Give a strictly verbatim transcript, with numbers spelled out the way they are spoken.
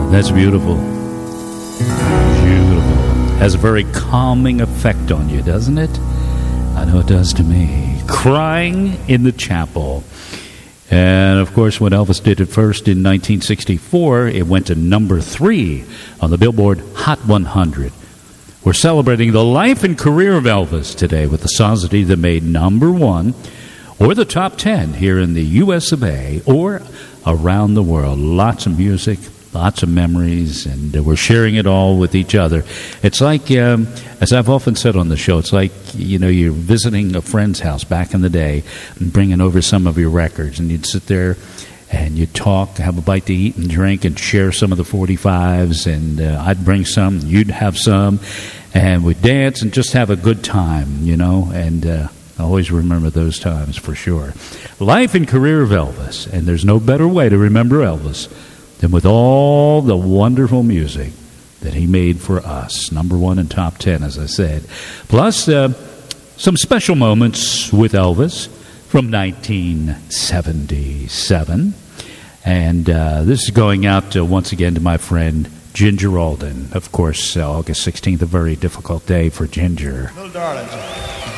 That's beautiful. Beautiful. Has a very calming effect on you, doesn't it? I know it does to me. Crying in the Chapel. And, of course, when Elvis did it first in nineteen sixty-four, it went to number three on the Billboard Hot one hundred. We're celebrating the life and career of Elvis today with the songs that either made number one or the top ten here in the U S of A or around the world. Lots of music, lots of memories, and uh, we're sharing it all with each other. It's like, um, as I've often said on the show, it's like, you know, you're visiting a friend's house back in the day and bringing over some of your records, and you'd sit there and you'd talk, have a bite to eat and drink, and share some of the forty-fives, and uh, I'd bring some, you'd have some, and we'd dance and just have a good time, you know, and uh, I always remember those times for sure. Life and career of Elvis, and there's no better way to remember Elvis than with all the wonderful music that he made for us. Number one and top ten, as I said. Plus, uh, some special moments with Elvis from nineteen seventy-seven. And uh, this is going out uh, once again to my friend Ginger Alden. Of course, uh, August sixteenth, a very difficult day for Ginger. Little darling.